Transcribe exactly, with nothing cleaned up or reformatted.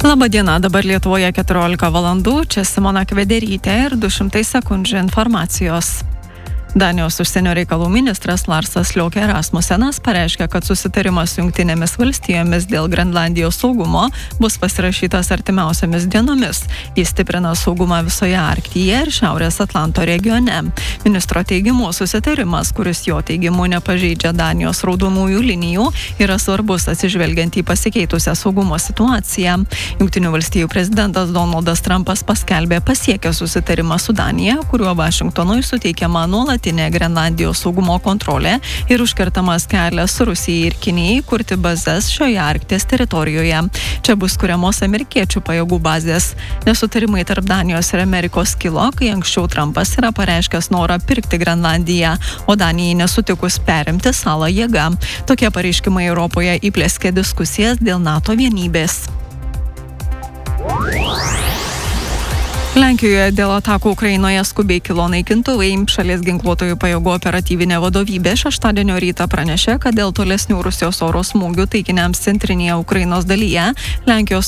Labadiena, dabar Lietuvoje keturiolika valandų, čia Simona Kvederytė ir du šimtai sekundžių informacijos. Danijos užsienio reikalų ministras Larsas Løkke Rasmussenas pareiškė, kad susitarimas su Jungtinėmis valstijomis dėl Grenlandijos saugumo bus pasirašytas artimiausiamis dienomis. Jis stiprina saugumą visoje Arktyje ir Šiaurės Atlanto regione. Ministro teigimu, susitarimas, kuris jo teigimu nepažeidžia Danijos raudonųjų linijų, yra svarbus atsižvelgiant į pasikeitusią saugumo situaciją. Jungtinių valstijų prezidentas Donaldas Trumpas paskelbė pasiekę susitarimą su Danija, kuriuo Vašingtonui suteikiama nuolat Grenlandijos saugumo kontrolė ir užkertamas kelias Rusijai ir Kinijai kurti bazes šioje Arkties teritorijoje. Čia bus kuriamos amerikiečių pajėgų bazės. Nesutarimai tarp Danijos ir Amerikos kilo, kai anksčiau Trumpas yra pareiškęs norą pirkti Grenlandiją, o Danijai nesutikus perimti salą jėga. Tokie pareiškimai Europoje įplėskė diskusijas dėl NATO vienybės. Lenkijoje dėl atakų Ukrainoje skubiai kilo naikintuvai. Šalies ginkluotojų pajėgų operatyvinė vadovybė šeštadienio rytą pranešė, kad dėl tolesnių Rusijos oro smūgių taikiniams centrinėje Ukrainos dalyje Lenkijos